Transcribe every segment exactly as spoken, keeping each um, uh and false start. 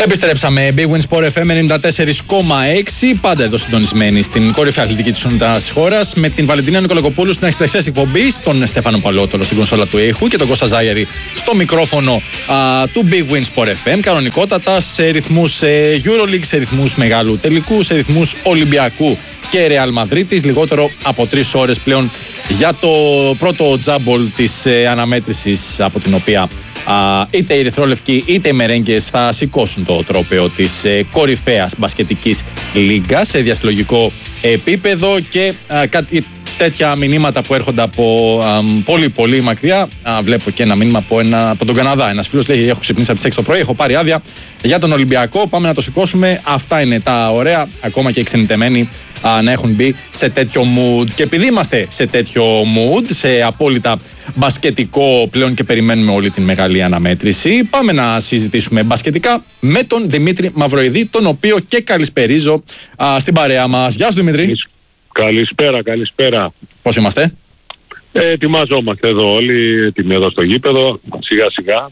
Επιστρέψαμε. Big Win Sport εφ εμ ενενήντα τέσσερα κόμμα έξι. Πάντα εδώ συντονισμένοι στην κορυφαία αθλητική της χώρας. Με την Βαλεντίνα Νικολακοπούλου στην αρχή της εκπομπής, τον Στέφανο Παλότολο στην κονσόλα του ήχου και τον Κώστα Ζάγερη στο μικρόφωνο α, του Big Win Sport εφ εμ. Κανονικότατα σε ρυθμούς ε, EuroLeague, σε ρυθμούς μεγάλου τελικού, σε ρυθμούς Ολυμπιακού και Real Madrid. Λιγότερο από τρεις ώρες πλέον για το πρώτο τζάμπολ της ε, αναμέτρησης, από την οποία Uh, είτε οι ερυθρόλευκοι είτε οι μερέγγες θα σηκώσουν το τρόπαιο της ε, κορυφαίας μπασκετικής λίγκας σε διασυλλογικό επίπεδο και uh, κάτι τέτοια μηνύματα που έρχονται από uh, πολύ πολύ μακριά. Uh, βλέπω και ένα μήνυμα από, ένα, από τον Καναδά. Ένας φίλος λέει: έχω ξυπνήσει από τις έξι το πρωί, έχω πάρει άδεια για τον Ολυμπιακό. Πάμε να το σηκώσουμε. Αυτά είναι τα ωραία. Ακόμα και οι ξενιτεμένοι uh, να έχουν μπει σε τέτοιο mood. Και επειδή είμαστε σε τέτοιο mood, σε απόλυτα μπασκετικό πλέον και περιμένουμε όλη την μεγάλη αναμέτρηση, πάμε να συζητήσουμε μπασκετικά με τον Δημήτρη Μαυροειδή, τον οποίο και καλησπερίζω α, στην παρέα μας. Γεια σου Δημήτρη. Καλησπέρα, καλησπέρα. Πώς είμαστε? Ε, ετοιμαζόμαστε εδώ όλοι, έτοιμοι εδώ στο γήπεδο, σιγά σιγά.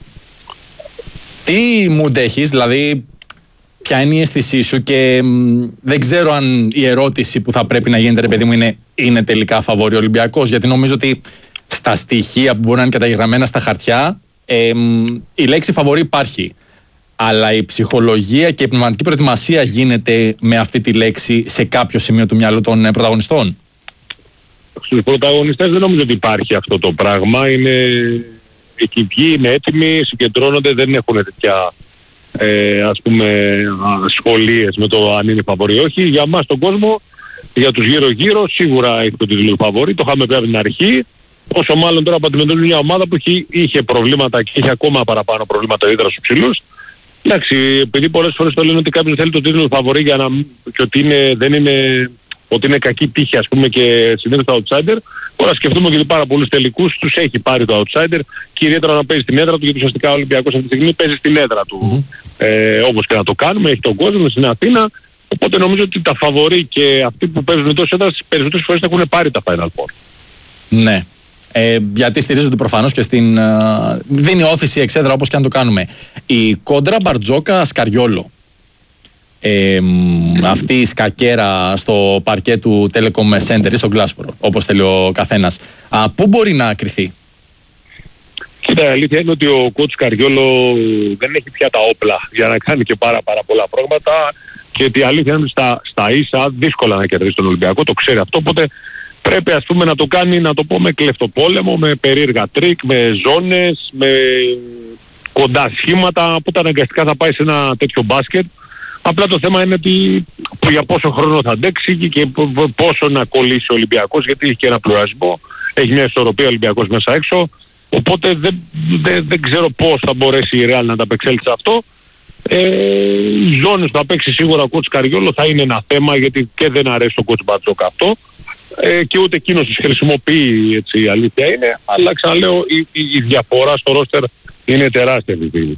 Τι mood έχεις, δηλαδή ποια είναι η αίσθησή σου? Και μ, δεν ξέρω αν η ερώτηση που θα πρέπει να γίνεται, ρε παιδί μου, είναι, είναι τελικά φαβορί Ολυμπιακός, γιατί νομίζω ότι στα στοιχεία που μπορεί να είναι καταγεγραμμένα στα χαρτιά, ε, η λέξη φαβορί υπάρχει. Αλλά η ψυχολογία και η πνευματική προετοιμασία γίνεται με αυτή τη λέξη σε κάποιο σημείο του μυαλού των πρωταγωνιστών. Στους πρωταγωνιστές δεν νομίζω ότι υπάρχει αυτό το πράγμα. Είναι εκεί ποιοι είναι έτοιμοι, συγκεντρώνονται, δεν έχουν τέτοια ε, ας πούμε σχολίες με το αν είναι φαβορί. Όχι, για μας τον κόσμο, για τους γύρω-γύρω, σίγουρα έχει το τίτλο φαβορί. Το είχαμε πει από την αρχή. Όσο μάλλον τώρα που αντιμετωπίζει μια ομάδα που είχε, είχε προβλήματα και είχε ακόμα παραπάνω προβλήματα ίδρα στους ψηλούς. Εντάξει, επειδή πολλές φορές το λένε ότι κάποιος θέλει το τίτλο φαβορί για να, και ότι είναι, δεν είναι, ότι είναι κακή τύχη, ας πούμε, και συνήθως το outsider, τώρα σκεφτούμε ότι πάρα πολλούς τελικούς τους έχει πάρει το outsider και ιδιαίτερα να παίζει στην έδρα του, γιατί ουσιαστικά ο Ολυμπιακός αυτή τη στιγμή παίζει στην έδρα του. Mm-hmm. Ε, όπως και να το κάνουμε, έχει τον κόσμο στην Αθήνα. Οπότε νομίζω ότι τα φαβορί και αυτοί που παίζουν εντός έδρας τις περισσότερες φορές έχουν πάρει τα Final Four. Ναι. Ε, γιατί στηρίζονται προφανώς και στην. Uh, δίνει όθηση εξέδρα, όπως και αν το κάνουμε. Η κόντρα Μπαρτζόκα Σκαριόλο. Ε, αυτή η σκακέρα στο παρκέ του Telecom Center ή στο Glassford, όπως θέλει ο καθένας. Uh, πού μπορεί να κριθεί? Κοίτα, η αλήθεια είναι ότι ο coach Σκαριόλο δεν έχει πια τα όπλα για να κάνει και πάρα, πάρα πολλά πράγματα. Και η αλήθεια είναι ότι στα, στα ίσα δύσκολα να κερδίσει τον Ολυμπιακό, το ξέρει αυτό. Οπότε πρέπει, ας πούμε, να το κάνει, να το πω, με κλεφτοπόλεμο, με περίεργα τρίκ, με ζώνες, με κοντά σχήματα, οπότε αναγκαστικά θα πάει σε ένα τέτοιο μπάσκετ. Απλά το θέμα είναι ότι για πόσο χρόνο θα αντέξει και πόσο να κολλήσει ο Ολυμπιακός, γιατί έχει και ένα πλουρασμό, έχει μια ισορροπία ο Ολυμπιακός μέσα έξω, οπότε δεν, δεν, δεν ξέρω πώς θα μπορέσει η Real να ανταπεξέλθει σε αυτό. Ε, οι ζώνες που θα παίξει σίγουρα ο coach Καριόλο θα είναι ένα θέμα, γιατί και δεν αρέσει ο coach Μπαρτζόκα αυτό. Ε, και ούτε εκείνος τις χρησιμοποιεί, έτσι η αλήθεια είναι, αλλά ξαναλέω η, η, η διαφορά στο ρόστερ είναι τεράστια.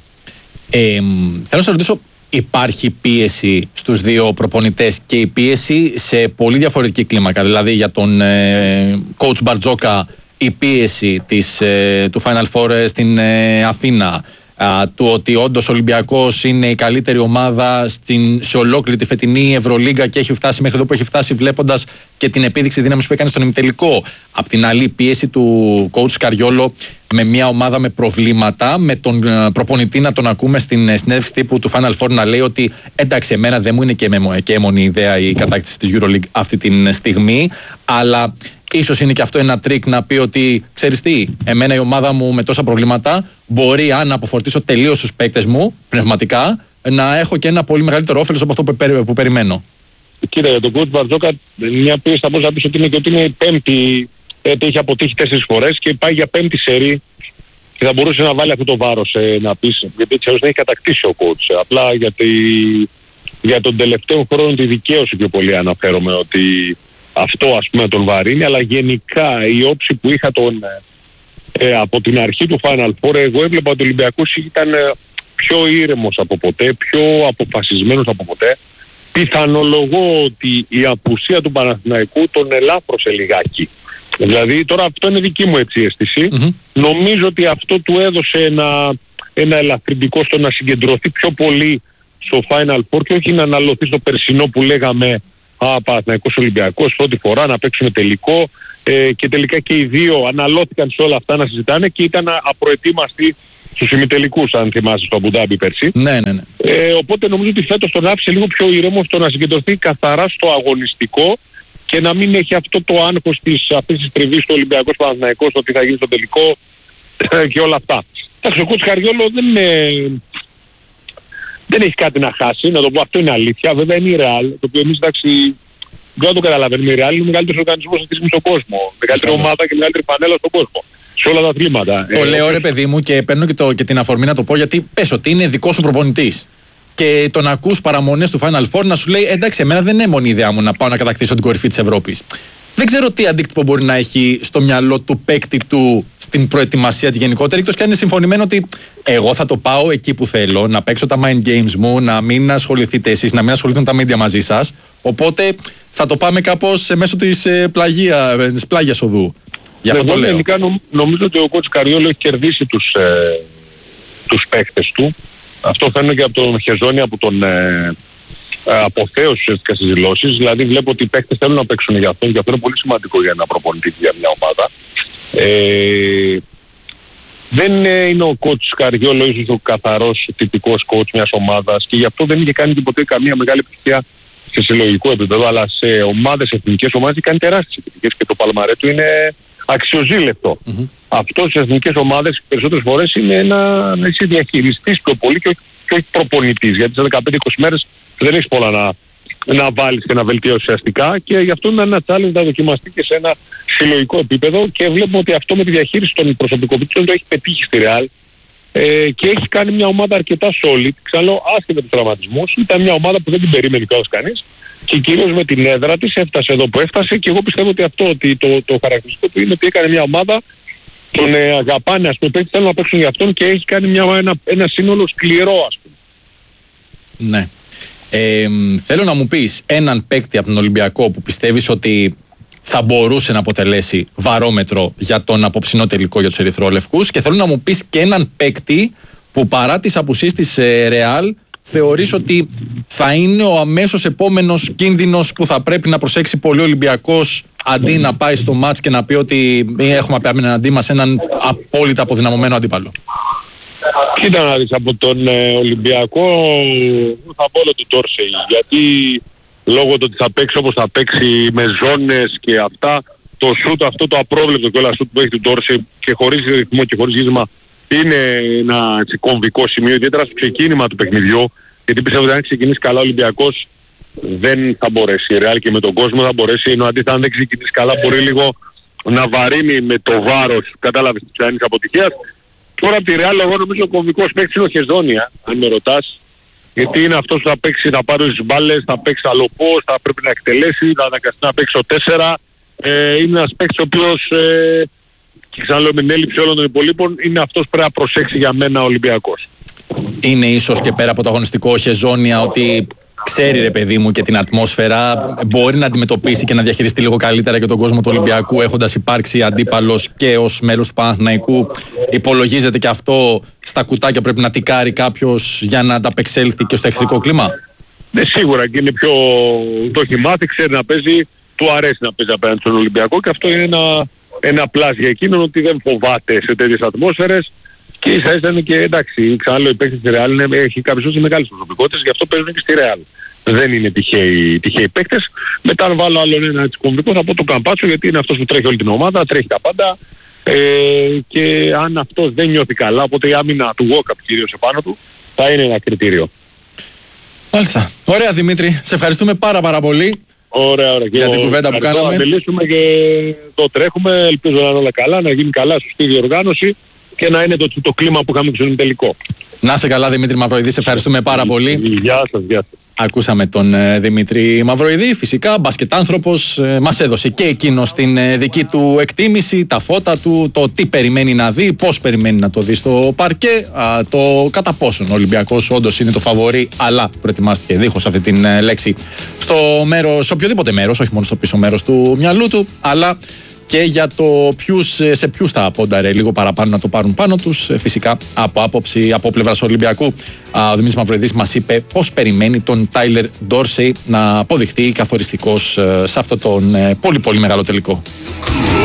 Ε, θέλω να σας ρωτήσω, υπάρχει πίεση στους δύο προπονητές και η πίεση σε πολύ διαφορετική κλίμακα? Δηλαδή για τον ε, coach Μπαρτζόκα η πίεση της, ε, του Final Four στην ε, Αθήνα, Uh, του ότι όντως ο Ολυμπιακός είναι η καλύτερη ομάδα στην, σε ολόκληρη τη φετινή Ευρωλίγκα και έχει φτάσει μέχρι εδώ που έχει φτάσει, βλέποντας και την επίδειξη δύναμης που έκανε στον ημιτελικό. Απ' την άλλη, η πίεση του coach Σκαριόλο με μια ομάδα με προβλήματα, με τον uh, προπονητή να τον ακούμε στην συνέντευξη τύπου του Final Four να λέει ότι εντάξει, εμένα δεν μου είναι και, με, και έμονη ιδέα η κατάκτηση της EuroLeague αυτή τη στιγμή, αλλά ίσως είναι και αυτό ένα τρίκ να πει ότι ξέρεις τι, εμένα η ομάδα μου με τόσα προβλήματα μπορεί, αν αποφορτήσω τελείως τους παίκτες μου πνευματικά, να έχω και ένα πολύ μεγαλύτερο όφελος από αυτό που, περι, που περιμένω. Κοίτα, για τον coach Μπαρτζόκα μια πίεση θα μπορούσα να πεις ότι είναι και ότι είναι η πέμπτη, γιατί έχει αποτύχει τέσσερις φορές και πάει για πέμπτη σερί και θα μπορούσε να βάλει αυτό το βάρος ε, να πεις, γιατί έτσι δεν έχει κατακτήσει ο coach. Απλά γιατί για τον τελευταίο χρόνο τη δικαίωση πιο πολύ αναφέρομαι ότι αυτό, ας πούμε, τον βαρύνει, αλλά γενικά η όψη που είχα τον, ε, από την αρχή του Final Four, εγώ έβλεπα ότι ο Ολυμπιακός ήταν πιο ήρεμος από ποτέ, πιο αποφασισμένος από ποτέ. Πιθανολογώ ότι η απουσία του Παναθηναϊκού τον ελάφρωσε λιγάκι. Δηλαδή τώρα αυτό είναι δική μου έτσι αίσθηση. Mm-hmm. Νομίζω ότι αυτό του έδωσε ένα ένα ελαφρυντικό στο να συγκεντρωθεί πιο πολύ στο Final Four και όχι να αναλωθεί στο περσινό που λέγαμε «Α, Παναθηναϊκός Ολυμπιακός, πρώτη φορά να παίξουμε τελικό». Ε, και τελικά και οι δύο αναλώθηκαν σε όλα αυτά να συζητάνε και ήταν απροετοίμαστοι στους ημιτελικούς, αν θυμάσαι, στο Αμπουντάμπι πέρσι. Ναι, ναι, ναι. Ε, οπότε νομίζω ότι φέτος τον άφησε λίγο πιο ήρεμο στο να συγκεντρωθεί καθαρά στο αγωνιστικό και να μην έχει αυτό το άγχος της αυτής της τριβής του Ολυμπιακός Παναθηναϊκός, ότι θα γίνει στο τελικό και όλα αυτά. Εντάξει, ο Κότς Καριόλο δεν, είναι, δεν έχει κάτι να χάσει, να το πω, αυτό είναι αλήθεια. Βέβαια είναι η Real, το οποίο εμείς, εντάξει, δεν το καταλαβαίνουμε. Η Real είναι ο μεγαλύτερος οργανισμός αυτή τη στιγμή στον κόσμο. Μεγαλύτερη ομάδα και μεγαλύτερη πανέλα στον κόσμο. Σε όλα τα αθλήματα. Το ε, λέω ρε παιδί μου και παίρνω και, το, και την αφορμή να το πω, γιατί πες ότι είναι δικό σου προπονητής. Και τον ακούς παραμονές του Final Four να σου λέει εντάξει, εμένα δεν είναι μόνη ιδέα μου να πάω να κατακτήσω την κορυφή της Ευρώπης. Δεν ξέρω τι αντίκτυπο μπορεί να έχει στο μυαλό του παίκτη του στην προετοιμασία τη γενικότερη, εκτός και αν είναι συμφωνημένο ότι εγώ θα το πάω εκεί που θέλω, να παίξω τα mind games μου, να μην ασχοληθείτε εσείς, να μην ασχοληθούν τα media μαζί σας. Οπότε θα το πάμε κάπως μέσω της, ε, πλαγία, της πλάγιας οδού. Γι' αυτό εγώ το λέω. Γενικά νο, νομίζω ότι ο Κότς Καριόλο έχει κερδίσει τους, ε, τους παίκτες του. Αυτό φαίνεται και από τον Χεζόνια που τον ε, ε, αποθέωσε ουσιαστικά στις δηλώσεις. Δηλαδή βλέπω ότι οι παίκτες θέλουν να παίξουν για αυτόν και αυτό είναι πολύ σημαντικό για ένα προπονητή για μια ομάδα. Ε, δεν ε, είναι ο Κότς Καριόλο ίσως ο καθαρός τυπικός κότς μιας ομάδας και γι' αυτό δεν είχε κάνει ποτέ καμία μεγάλη επιτυχία σε συλλογικό επίπεδο, αλλά σε ομάδες, εθνικές ομάδες έχει κάνει τεράστιες επιτυχίες και το παλμαρέ του είναι αξιοζήλευτο. Mm-hmm. Αυτό στις εθνικές ομάδες περισσότερες φορές είναι ένα, να είσαι διαχειριστής πιο πολύ και όχι, και όχι προπονητής, γιατί σε δεκαπέντε είκοσι μέρες δεν έχεις πολλά να, να βάλεις και να βελτιώσεις ουσιαστικά και γι' αυτό είναι ένα challenge να δοκιμαστεί και σε ένα συλλογικό επίπεδο και βλέπουμε ότι αυτό με τη διαχείριση των προσωπικότητων το έχει πετύχει στη Real ε, και έχει κάνει μια ομάδα αρκετά solid. Ξαναλέω, άσχετα τους τραυματισμούς, ήταν μια ομάδα που δεν την περίμενε κιόλας κανείς και κυρίως με την έδρα της έφτασε εδώ που έφτασε και εγώ πιστεύω ότι αυτό ότι το, το χαρακτηριστικό του είναι ότι έκανε μια ομάδα, τον ε, αγαπάνε, ας πούμε, θέλουν να παίξουν για αυτόν και έχει κάνει μια, ένα, ένα σύνολο σκληρό, ας πούμε. Ναι. Ε, θέλω να μου πεις έναν παίκτη από τον Ολυμπιακό που πιστεύεις ότι θα μπορούσε να αποτελέσει βαρόμετρο για τον απόψινό τελικό για τους ερυθρόλευκους και θέλω να μου πεις και έναν παίκτη που παρά τις απουσίες της ε, Real θεωρείς ότι θα είναι ο αμέσως επόμενος κίνδυνος που θα πρέπει να προσέξει πολύ ο Ολυμπιακός αντί να πάει στο μάτς και να πει ότι έχουμε απέναντί μας έναν απόλυτα αποδυναμωμένο αντίπαλο. Κοίτα να δεις, από τον ε, Ολυμπιακό θα πω όλο τον Ντόρσεϊ, γιατί λόγω του ότι θα παίξει όπως θα παίξει με ζώνες και αυτά, το σούτ αυτό το απρόβλεπτο και όλα σούτ που έχει του Ντόρσεϊ και χωρίς ρυθμό και χωρίς γύρισμα είναι ένα έτσι, κομβικό σημείο, ιδιαίτερα στο ξεκίνημα του παιχνιδιού, γιατί πιστεύω ότι αν ξεκινήσει καλά ο Ολυμπιακός δεν θα μπορέσει. Η Real και με τον κόσμο θα μπορέσει, ενώ αντίθετα αν δεν ξεκινήσει καλά μπορεί λίγο να βαρύνει με το βάρος, κατάλαβες, της πιθανής αποτυχίας. Τώρα από τη Real εγώ νομίζω ο κομβικός παίκτης είναι ο Χεζόνια, αν με ρωτάς. Γιατί είναι αυτός που θα παίξει, θα πάρει τις μπάλες, θα παίξει αλοπός, θα πρέπει να εκτελέσει, θα αναγκαστεί να παίξει ο τέσσερα. Ε, είναι ένας παίκτης ο οποίος, ε, και ξαναλέω με την έλλειψη όλων των υπολείπων, είναι αυτός που πρέπει να προσέξει για μένα ο Ολυμπιακός. Είναι ίσως και πέρα από το αγωνιστικό Χεζόνια ότι ξέρει ρε παιδί μου και την ατμόσφαιρα, μπορεί να αντιμετωπίσει και να διαχειριστεί λίγο καλύτερα και τον κόσμο του Ολυμπιακού έχοντας υπάρξει αντίπαλος και ως μέλος του Παναθηναϊκού. Υπολογίζεται και αυτό στα κουτάκια πρέπει να τικάρει κάποιος για να ανταπεξέλθει και στο εχθρικό κλίμα. Ναι, σίγουρα και είναι πιο, το έχει μάθει, ξέρει να παίζει, του αρέσει να παίζει απέναντι στον Ολυμπιακό και αυτό είναι ένα, ένα πλάς για εκείνον ότι δεν φοβάται σε τέτοιες ατμόσφαιρες. Και ίσα ίσα είναι και εντάξει, ξαναλέω, οι παίκτες της Real έχει κάποιες όσο μεγάλες προσωπικότητες, γι' αυτό παίζουν και στη Real. Δεν είναι τυχαίοι, τυχαίοι παίκτες. Μετά αν βάλω άλλο ένα έτσι κομβικό θα πω το Καμπάτσο, γιατί είναι αυτός που τρέχει όλη την ομάδα, τρέχει τα πάντα ε, και αν αυτός δεν νιώθει καλά, οπότε η άμυνα του Walkup κυρίως επάνω του θα είναι ένα κριτήριο. Μάλιστα. Ωραία Δημήτρη, σε ευχαριστούμε πάρα πάρα πολύ. Ωραία, ωραία. Για την κουβέντα που κάναμε. Να μιλήσουμε και το τρέχουμε, ελπίζω να είναι όλα καλά, να γίνει καλά σωστή διοργάνωση και να είναι το, το κλίμα που είχαμε στον τελικό. Να είσαι καλά Δημήτρη Μαυροειδή, σε ευχαριστούμε πάρα πολύ. Γεια σας, γεια σας. Ακούσαμε τον ε, Δημήτρη Μαυροειδή, φυσικά μπασκετάνθρωπος, ε, μας έδωσε και εκείνος την ε, δική του εκτίμηση, τα φώτα του, το τι περιμένει να δει, πώς περιμένει να το δει στο παρκέ, α, το κατά πόσον ο Ολυμπιακός όντως είναι το φαβορί, αλλά προετοιμάστηκε δίχως αυτή την ε, λέξη στο μέρος, σε οποιοδήποτε μέρος, όχι μόνο στο πίσω μέρος του μυαλού του, αλλά και για το ποιους, σε ποιους θα πόνταρε λίγο παραπάνω να το πάρουν πάνω τους. Φυσικά από άποψη, από πλευράς Ολυμπιακού, ο Δημήτρης Μαυροβοίδης μας είπε πώς περιμένει τον Τάιλερ Ντόρσεϊ να αποδειχτεί καθοριστικός σε αυτό τον πολύ πολύ μεγάλο τελικό.